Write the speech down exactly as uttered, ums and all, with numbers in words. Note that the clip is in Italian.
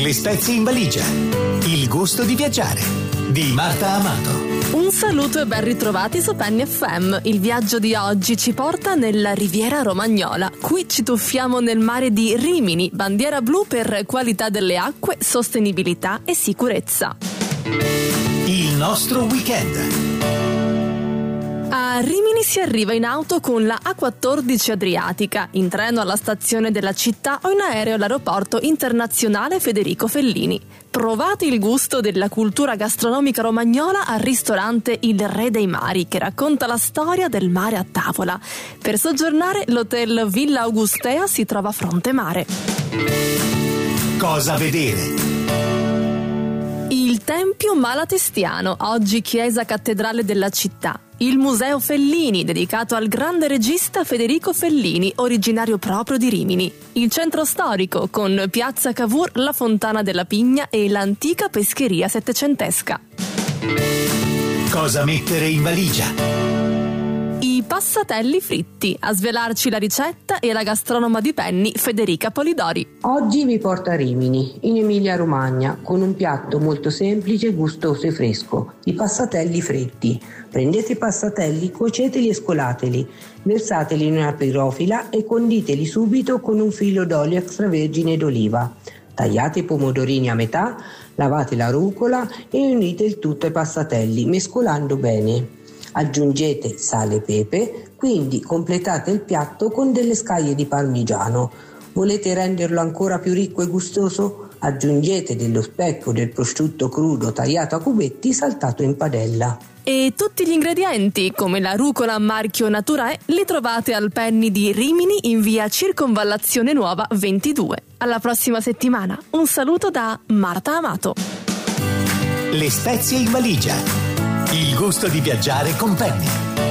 Le spezie in valigia. Il gusto di viaggiare. Di Marta Amato. Un saluto e ben ritrovati su Penny F M. Il viaggio di oggi ci porta nella Riviera Romagnola. Qui ci tuffiamo nel mare di Rimini, bandiera blu per qualità delle acque, sostenibilità e sicurezza. Il nostro weekend. A Rimini si arriva in auto con la A quattordici Adriatica, in treno alla stazione della città o in aereo all'aeroporto internazionale Federico Fellini. Provate il gusto della cultura gastronomica romagnola al ristorante Il Re dei Mari, che racconta la storia del mare a tavola. Per soggiornare, l'hotel Villa Augustea si trova a fronte mare. Cosa vedere? Il Tempio Malatestiano, oggi chiesa cattedrale della città. Il Museo Fellini, dedicato al grande regista Federico Fellini, originario proprio di Rimini. Il centro storico, con Piazza Cavour, la Fontana della Pigna e l'antica pescheria settecentesca. Cosa mettere in valigia? I passatelli fritti, a svelarci la ricetta e la gastronoma di Penny, Federica Polidori. Oggi vi porto a Rimini, in Emilia-Romagna, con un piatto molto semplice, gustoso e fresco, i passatelli fritti. Prendete i passatelli, cuoceteli e scolateli, versateli in una pirofila e conditeli subito con un filo d'olio extravergine d'oliva. Tagliate i pomodorini a metà, lavate la rucola e unite il tutto ai passatelli, mescolando bene. Aggiungete sale e pepe, quindi completate il piatto con delle scaglie di parmigiano. Volete renderlo ancora più ricco e gustoso? Aggiungete dello speck del prosciutto crudo tagliato a cubetti saltato in padella. E tutti gli ingredienti, come la rucola marchio Naturae, li trovate al Penny di Rimini in via Circonvallazione Nuova ventidue. Alla prossima settimana. Un saluto da Marta Amato. Le spezie in valigia. Il gusto di viaggiare con Penny.